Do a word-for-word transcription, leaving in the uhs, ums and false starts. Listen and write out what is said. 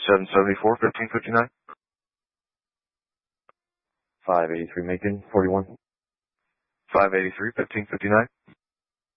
seven seventy-four, fifteen fifty-nine. five eighty-three Macon, forty-one. five eighty-three, fifteen fifty-nine.